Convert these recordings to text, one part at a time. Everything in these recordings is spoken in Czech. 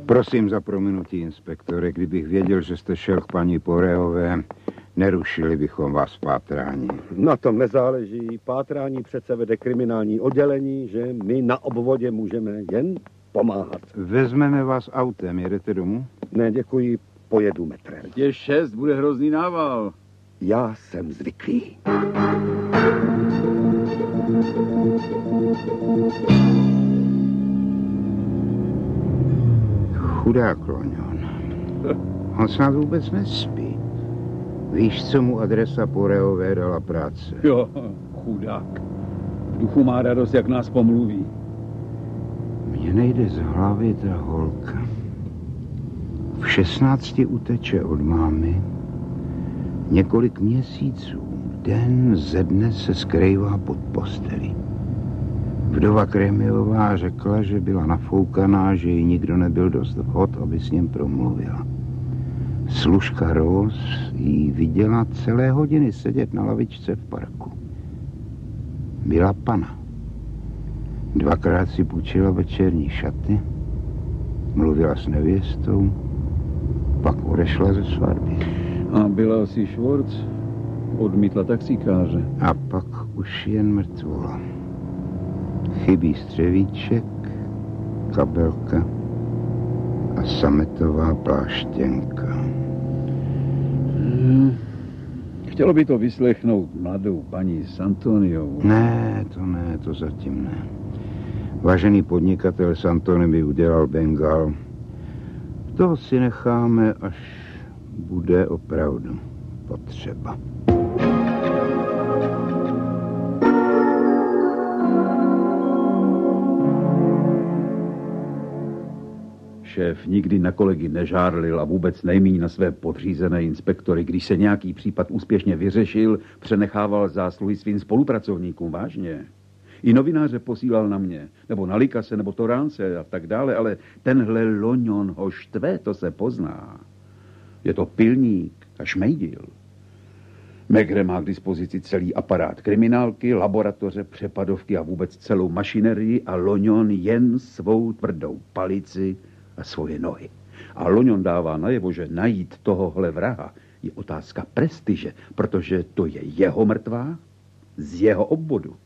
Prosím za prominutí, inspektore. Kdybych věděl, že jste šel k paní Porehové, nerušili bychom vás pátrání. Na tom nezáleží. Pátrání přece vede kriminální oddělení, že my na obvodě můžeme jen pomáhat. Vezmeme vás autem. Jedete domů? Ne, děkuji, pojedu metrem. Je 6, bude hrozný nával. Já jsem zvyklý. Chudák Loňon. On snad vůbec nespí. Víš, co mu adresa Porehové dala práce? Jo, chudák. V duchu má radost, jak nás pomluví. Mně nejde z hlavy ta holka. V 16 uteče od mámy. Několik měsíců, den ze dne se skrývá pod postelí. Vdova Kremiová řekla, že byla nafoukaná, že jí nikdo nebyl dost vhod, aby s ním promluvila. Služka Rose jí viděla celé hodiny sedět na lavičce v parku. Byla pana. 2krát si půjčila večerní šaty, mluvila s nevěstou, pak odešla ze svatby. A byla asi Schwartz, odmítla taxikáře. A pak už jen mrtvola. Chybí střevíček, kabelka a sametová pláštěnka. Chtělo by to vyslechnout mladou paní Santoniovou. Ne, to zatím ne. Vážený podnikatel Santoni by udělal Bengal. To si necháme, až bude opravdu potřeba. Šéf nikdy na kolegy nežárlil a vůbec nejméně na své podřízené inspektory. Když se nějaký případ úspěšně vyřešil, přenechával zásluhy svým spolupracovníkům, vážně. I novináře posílal na mě, nebo na Likase, nebo Toránce a tak dále, ale tenhle Loňon ho štve, to se pozná. Je to pilník a šmejdil. Megre má k dispozici celý aparát kriminálky, laboratoře, přepadovky a vůbec celou mašinerii a Loňon jen svou tvrdou palici a svoje nohy. A Loňon dává najevo, že najít tohohle vraha je otázka prestiže, protože to je jeho mrtvá z jeho obvodu.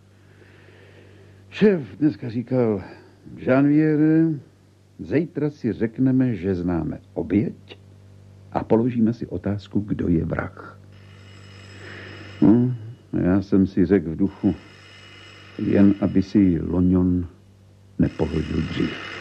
Šéf dneska říkal, Janviere, zítra si řekneme, že známe oběť a položíme si otázku, kdo je vrah. Já jsem si řekl v duchu, jen aby si Loňon nepohodil dřív.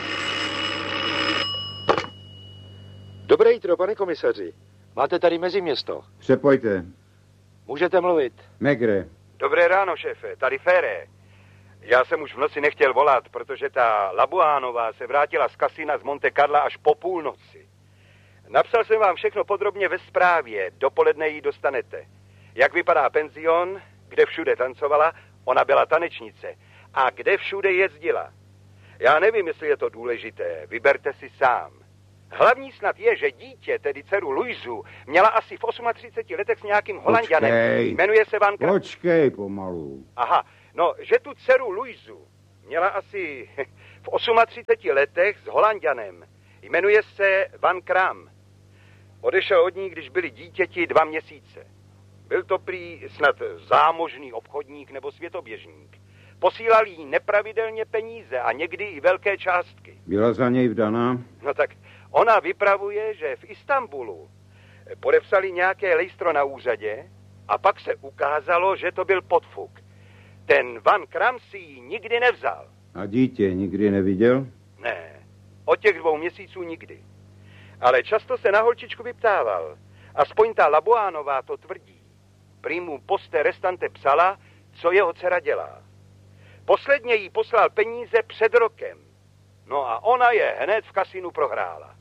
Dobré jitro, pane komisaři. Máte tady meziměsto. Přepojte. Můžete mluvit. Megre. Dobré ráno, šéfe. Tady Féré. Já jsem už v noci nechtěl volat, protože ta Labuánová se vrátila z kasína z Monte Carla až po půlnoci. Napsal jsem vám všechno podrobně ve zprávě. Dopoledne ji dostanete. Jak vypadá penzion, kde všude tancovala, ona byla tanečnice. A kde všude jezdila. Já nevím, jestli je to důležité. Vyberte si sám. Hlavní snad je, že dítě, tedy dceru Luizu, měla asi v 38 letech s nějakým Holanďanem. Jmenuje se Van Kram. Počkej pomalu. Aha, no, že tu dceru Luizu měla asi v 38 letech s Holanďanem. Jmenuje se Van Kram. Odešel od ní, když byli dítěti 2 měsíce. Byl to prý snad zámožný obchodník nebo světoběžník. Posílal jí nepravidelně peníze a někdy i velké částky. Byla za něj vdaná? No tak ona vypravuje, že v Istanbulu podepsali nějaké lejstro na úřadě a pak se ukázalo, že to byl podfuk. Ten Van Kram si ji nikdy nevzal. A dítě nikdy neviděl? Ne, od těch 2 měsíců nikdy. Ale často se na holčičku vyptával. Aspoň ta Labuánová to tvrdí. Prý mu poste restante psala, co jeho dcera dělá. Posledně jí poslal peníze před rokem. No a ona je hned v kasinu prohrála.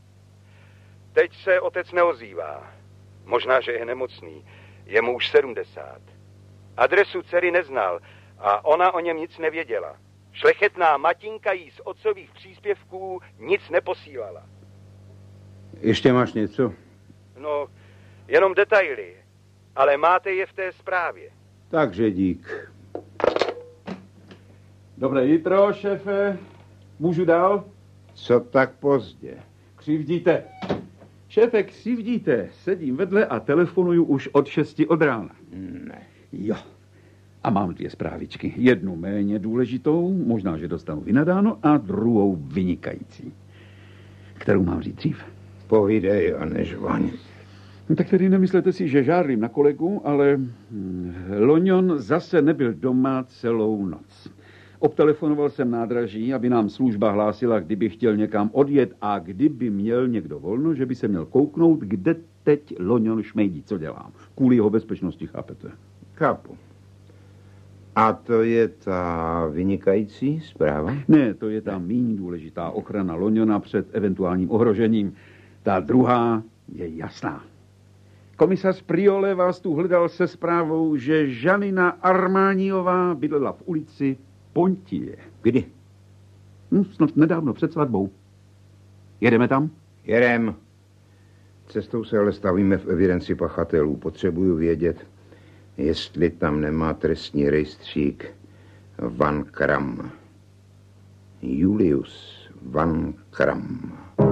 Teď se otec neozývá. Možná, že je nemocný. Je mu už 70. Adresu dcery neznal a ona o něm nic nevěděla. Šlechetná matinka jí z otcových příspěvků nic neposílala. Ještě máš něco? No, jenom detaily. Ale máte je v té zprávě. Takže dík. Dobré jitro, šéfe. Můžu dál? Co tak pozdě? Křivdíte. Šéfe, křivdíte. Sedím vedle a telefonuju už od 6 od rána. Ne. Jo. A mám 2 zprávičky. Jednu méně důležitou, možná, že dostanu vynadáno, a druhou vynikající. Kterou mám říct dřív? Povídej a nežvaň. No, tak tedy nemyslete si, že žárlím na kolegu, ale Loňon zase nebyl doma celou noc. Obtelefonoval jsem nádraží, aby nám služba hlásila, kdyby chtěl někam odjet a kdyby měl někdo volno, že by se měl kouknout, kde teď Loňon šmejdí, co dělám. Kvůli jeho bezpečnosti, chápete? Chápu. A to je ta vynikající zpráva? Ne, to je ta méně důležitá ochrana Loňona před eventuálním ohrožením. Ta druhá je jasná. Komisař Priole vás tu hledal se zprávou, že Žanina Armániová bydlela v ulici Pontie. Kdy? Snad nedávno před svatbou. Jedeme tam? Jedem. Cestou se ale stavíme v evidenci pachatelů. Potřebuju vědět, jestli tam nemá trestní rejstřík Van Kram. Julius Van Kram.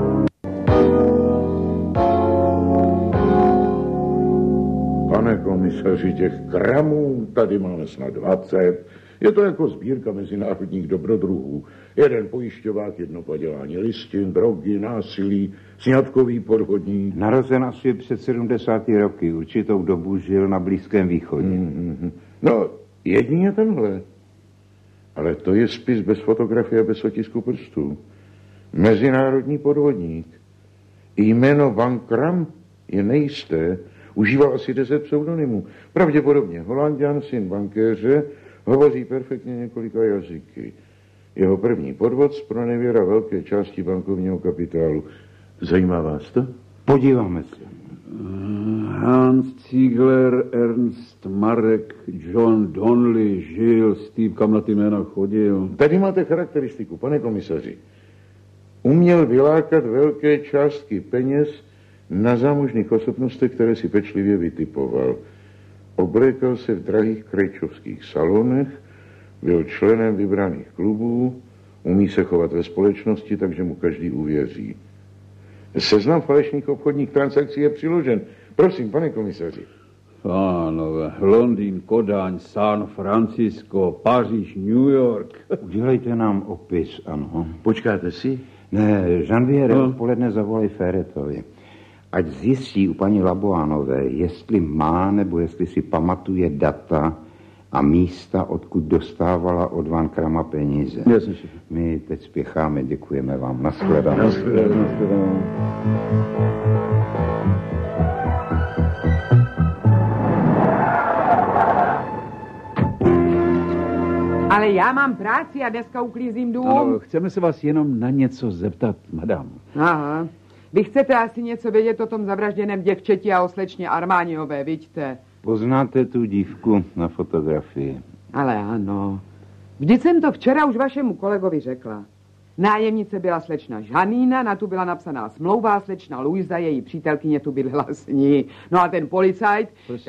Pane komisaři, těch kramů tady máme snad 20. Je to jako sbírka mezinárodních dobrodruhů. Jeden pojišťovák, jedno padělání listin, drogy, násilí, sňatkový podvodník. Narozen asi před 70 roky. Určitou dobu žil na Blízkém východě. No, jedině tenhle. Ale to je spis bez fotografie a bez otisku prstů. Mezinárodní podvodník. Jméno Van Kram je nejisté. Užíval asi 10 pseudonymů. Pravděpodobně Holanďan, syn bankéře, hovoří perfektně několika jazyky. Jeho první podvod zpronevěra velké části bankovního kapitálu. Zajímá vás to? Podíváme se. Hans Ziegler, Ernst Marek, John Donnelly, Žil, Steve, kam na ty jména chodil. Tady máte charakteristiku, pane komisaři. Uměl vylákat velké částky peněz na zámožných osobnostech, které si pečlivě vytipoval. Oblékal se v drahých krejčovských salonech, byl členem vybraných klubů, umí se chovat ve společnosti, takže mu každý uvěří. Seznam falešných obchodních transakcí je přiložen. Prosím, pane komisaři. Pánové, Londýn, Kodaň, San Francisco, Paříž, New York. Udělejte nám opis, ano. Počkáte si? Ne, Jean-Pierre, odpoledne zavolej Ferretovi. Ať zjistí u paní Laboánové, jestli má nebo jestli si pamatuje data a místa, odkud dostávala od Van Krama peníze. Jasně. My teď spěcháme, děkujeme vám. Nashledanou. Nashledanou. Ale já mám práci a dneska uklízím dům. Ano, chceme se vás jenom na něco zeptat, madam. Aha. Vy chcete asi něco vědět o tom zavražděném děvčeti a o slečně Armániové, vidíte? Poznáte tu dívku na fotografii? Ale ano. Vždyť jsem to včera už vašemu kolegovi řekla. Nájemnice byla slečna Žanína, na tu byla napsaná smlouva, slečna Luisa, její přítelkyně tu bydlela s ní. No a ten policajt,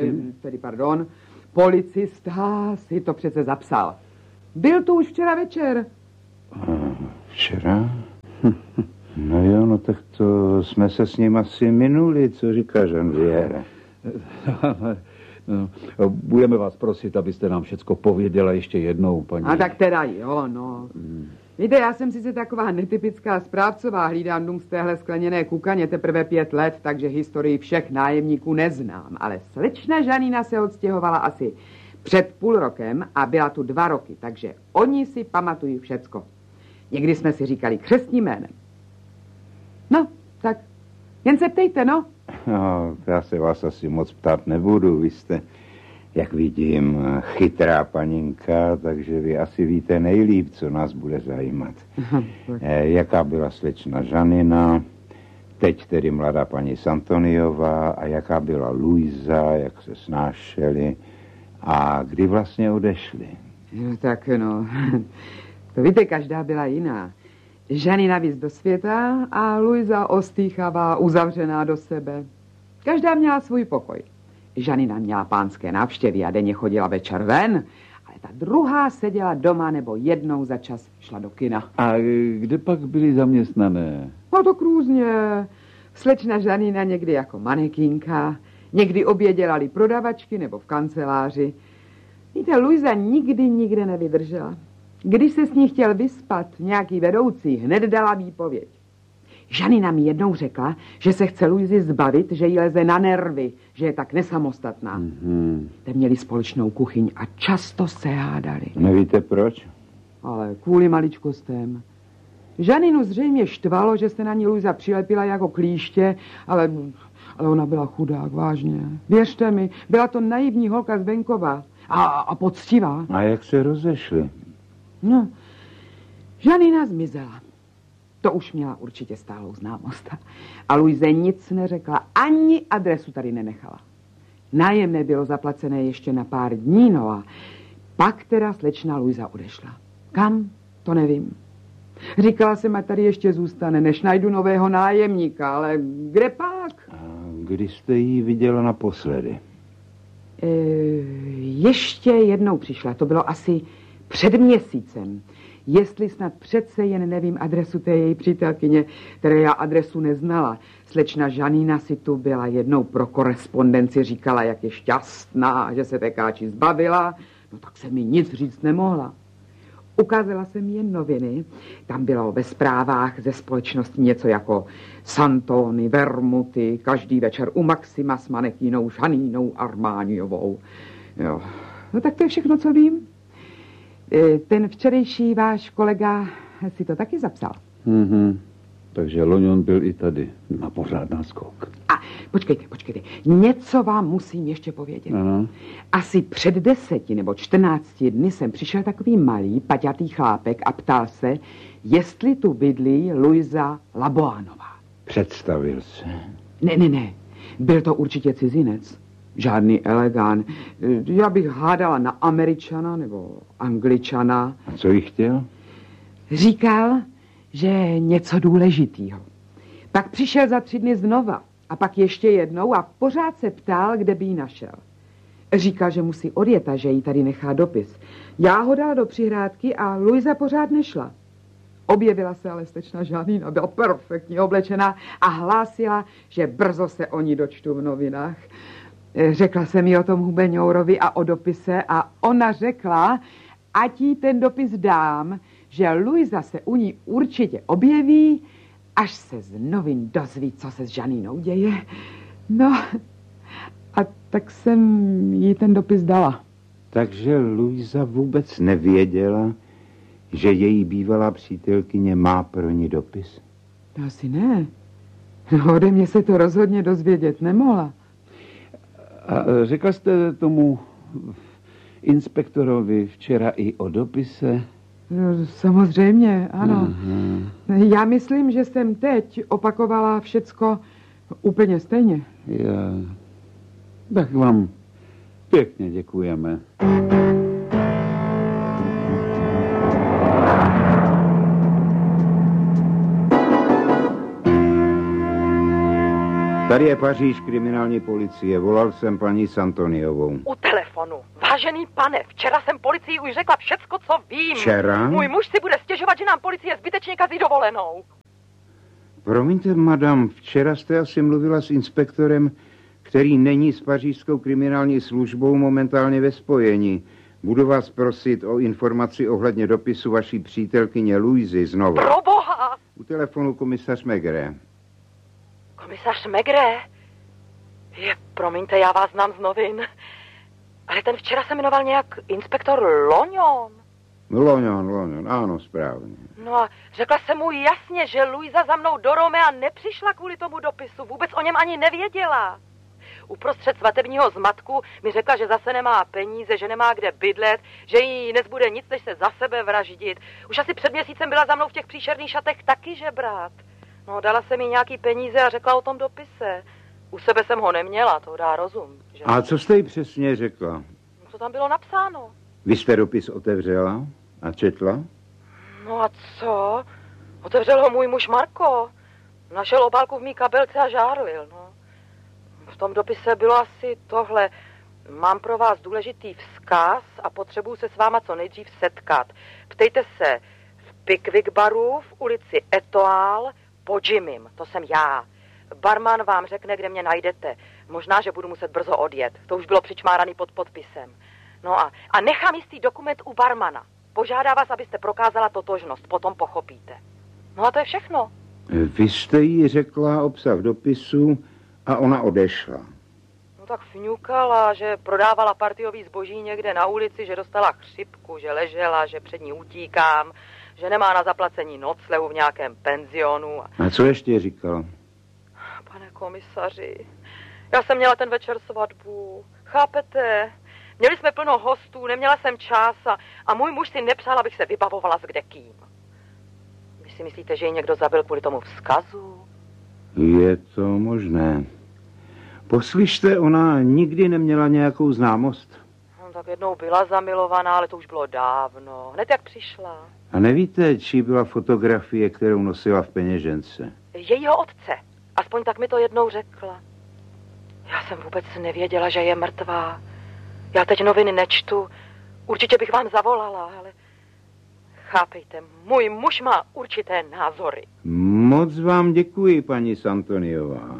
policista si to přece zapsal. Byl tu už včera večer. Včera? No jo, no tak to jsme se s ním asi minuli, co říká Jean-Pierre. No, budeme vás prosit, abyste nám všecko pověděla ještě jednou, paní. A tak teda jo, no. Víte, já jsem sice taková netypická správcová, hlídám dům z téhle skleněné kukaně teprve 5 let, takže historii všech nájemníků neznám. Ale slečna Žanína se odstěhovala asi před půl rokem a byla tu 2 roky, takže oni si pamatují všecko. Někdy jsme si říkali křestním jménem. No, tak jen se ptejte, no. No, já se vás asi moc ptát nebudu, vy jste, jak vidím, chytrá paninka, takže vy asi víte nejlíp, co nás bude zajímat. Jaká byla slečna Žanina, teď tedy mladá paní Santoniová a jaká byla Luisa, jak se snášeli a kdy vlastně odešli. Jo, tak no, to víte, každá byla jiná. Žanina víc do světa a Luisa ostýchavá, uzavřená do sebe. Každá měla svůj pokoj. Žanina měla pánské návštěvy a denně chodila večer ven, ale ta druhá seděla doma nebo jednou za čas šla do kina. A kde pak byli zaměstnané? No to různě. Slečna Žanína někdy jako manekínka, někdy obě dělali prodavačky nebo v kanceláři. Víte, Luisa nikdy nikde nevydržela. Když se s ní chtěl vyspat nějaký vedoucí, hned dala výpověď. Žanína mi jednou řekla, že se chce Luizy zbavit, že jí leze na nervy, že je tak nesamostatná. Te měli společnou kuchyň a často se hádali. Nevíte proč? Ale kvůli maličkostem. Žaninu zřejmě štvalo, že se na ní Luisa přilepila jako klíště, ale ona byla chudák, vážně. Věřte mi, byla to naivní holka z venkova a poctivá. A jak se rozešli? No, Žanina zmizela. To už měla určitě stálou známost. A Luise nic neřekla, ani adresu tady nenechala. Nájemné bylo zaplacené ještě na pár dní, no a pak teda slečna Luisa odešla. Kam? To nevím. Říkala jsem, ať tady ještě zůstane, než najdu nového nájemníka, ale kde pak? A kdy jste jí viděla naposledy? Ještě jednou přišla, to bylo asi před měsícem. Jestli snad přece jen nevím adresu té její přítelkyně, které já adresu neznala. Slečna Žanína si tu byla jednou pro korespondenci, říkala, jak je šťastná, že se Tekáči zbavila. No tak se mi nic říct nemohla. Ukázala jsem jen noviny. Tam bylo ve zprávách ze společnosti něco jako Santony, vermuty, každý večer u Maxima s manekínou Žanínou Armániovou. Jo. No tak to je všechno, co vím. Ten včerejší váš kolega si to taky zapsal. Takže Loňon byl i tady na pořád náskok. A počkejte. Něco vám musím ještě povědět. Ano. Asi před 10 nebo 14 dny jsem přišel takový malý, paťatý chlápek a ptal se, jestli tu bydlí Luisa Laboánová. Představil se. Ne. Byl to určitě cizinec. Žádný elegán. Já bych hádala na Američana nebo Angličana. A co jí chtěl? Říkal, že něco důležitýho. Pak přišel za 3 dny znova a pak ještě jednou a pořád se ptal, kde by ji našel. Říkal, že musí odjet a že jí tady nechá dopis. Já ho dala do přihrádky a Luisa pořád nešla. Objevila se ale slečna Žanína, byla perfektně oblečená a hlásila, že brzo se o ní dočtu v novinách. Řekla jsem jí o tom Hubeňourovi a o dopise a ona řekla, ať jí ten dopis dám, že Luisa se u ní určitě objeví, až se z novin dozví, co se s Žanínou děje. No, a tak jsem jí ten dopis dala. Takže Luisa vůbec nevěděla, že její bývalá přítelkyně má pro ní dopis? Asi ne. No, ode mě se to rozhodně dozvědět nemohla. A řekla jste tomu inspektorovi včera i o dopise? No, samozřejmě, ano. Já myslím, že jsem teď opakovala všecko úplně stejně. Tak vám pěkně děkujeme. Tady je Paříž, kriminální policie. Volal jsem paní Santoniovou. U telefonu. Vážený pane, včera jsem policii už řekla všecko, co vím. Včera? Můj muž si bude stěžovat, že nám policie zbytečně kazí dovolenou. Promiňte, madam, včera jste asi mluvila s inspektorem, který není s pařížskou kriminální službou momentálně ve spojení. Budu vás prosit o informaci ohledně dopisu vaší přítelkyně Luisy znovu. Proboha! U telefonu komisař Maigret. Komisař Maigret? Promiňte, já vás znám z novin. Ale ten včera se jmenoval nějak inspektor Loňon. Loňon, ano, správně. No a řekla jsem mu jasně, že Luisa za mnou do Romea nepřišla kvůli tomu dopisu. Vůbec o něm ani nevěděla. Uprostřed svatebního zmatku mi řekla, že zase nemá peníze, že nemá kde bydlet, že jí nezbude nic, než se za sebe vraždit. Už asi před měsícem byla za mnou v těch příšerných šatech taky žebrat. No, dala jsem jí nějaký peníze a řekla o tom dopise. U sebe jsem ho neměla, to dá rozum. Že? A co jste jí přesně řekla? Co tam bylo napsáno? Vy jste dopis otevřela a četla? No a co? Otevřel ho můj muž Marko. Našel obálku v mý kabelce a žárlil, no. V tom dopise bylo asi tohle. Mám pro vás důležitý vzkaz a potřebuji se s váma co nejdřív setkat. Ptejte se v Pickwick baru v ulici Etoile po Jimmym, to jsem já. Barman vám řekne, kde mě najdete. Možná, že budu muset brzo odjet. To už bylo přičmáraný pod podpisem. No a nechám jistý dokument u barmana. Požádá vás, abyste prokázala totožnost, potom pochopíte. No a to je všechno. Vy jste jí řekla obsah dopisu a ona odešla. No tak fňukala, že prodávala partiový zboží někde na ulici, že dostala chřipku, že ležela, že před ní utíkám, že nemá na zaplacení noclehu v nějakém penzionu. A co ještě říkala? Pane komisaři, já jsem měla ten večer svatbu. Chápete? Měli jsme plno hostů, neměla jsem čas a můj muž si nepřál, abych se vybavovala s kdekým. Vy si myslíte, že ji někdo zabil kvůli tomu vzkazu? Je to možné. Poslyšte, ona nikdy neměla nějakou známost? No, tak jednou byla zamilovaná, ale to už bylo dávno. Hned jak přišla. A nevíte, čí byla fotografie, kterou nosila v peněžence? Jejího otce. Aspoň tak mi to jednou řekla. Já jsem vůbec nevěděla, že je mrtvá. Já teď noviny nečtu. Určitě bych vám zavolala, ale chápejte, můj muž má určité názory. Moc vám děkuji, paní Santoniová.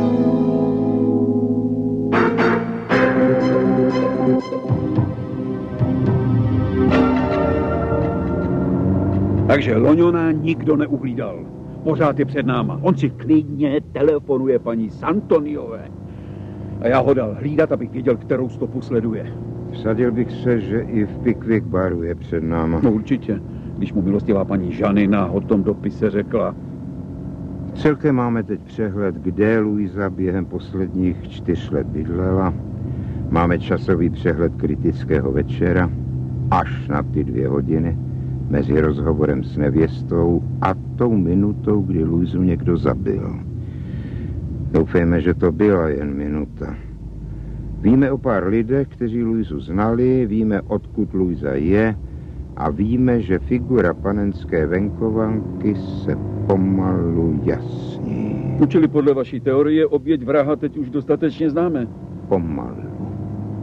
Takže Loňona nikdo neuhlídal. Pořád je před náma. On si klidně telefonuje paní Santoniové. A já ho dal hlídat, abych věděl, kterou stopu sleduje. Vsadil bych se, že i v Pickwick baru je před náma. No určitě, když mu milostivá paní Žanina o tom dopise řekla. Celkem máme teď přehled, kde Luisa během posledních 4 let bydlela. Máme časový přehled kritického večera až na ty 2 hodiny mezi rozhovorem s nevěstou a tou minutou, kdy Luisu někdo zabil. Doufejme, že to byla jen minuta. Víme o pár lidech, kteří Luisu znali, víme, odkud Luisa je a víme, že figura panenské venkovanky se pomalu jasní. Čili podle vaší teorie oběť vraha teď už dostatečně známe. Pomalu.